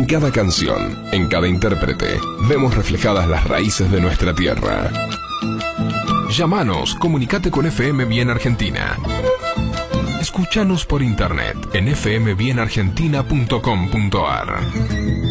cada canción, en cada intérprete, vemos reflejadas las raíces de nuestra tierra. Llámanos, comunicate con FM Bien Argentina. Escúchanos por internet en fmbienargentina.com.ar.